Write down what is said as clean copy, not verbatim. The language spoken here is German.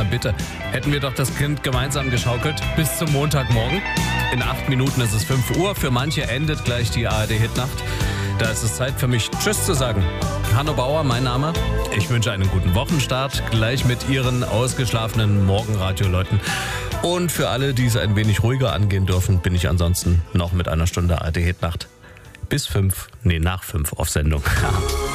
bitte. Hätten wir doch das Kind gemeinsam geschaukelt bis zum Montagmorgen. In 8 Minuten ist es 5 Uhr. Für manche endet gleich die ARD-Hitnacht. Da ist es Zeit für mich, Tschüss zu sagen. Hanno Bauer, mein Name. Ich wünsche einen guten Wochenstart, gleich mit Ihren ausgeschlafenen Morgenradioleuten. Und für alle, die es ein wenig ruhiger angehen dürfen, bin ich ansonsten noch mit einer Stunde ARD-Hitnacht nach 5 auf Sendung.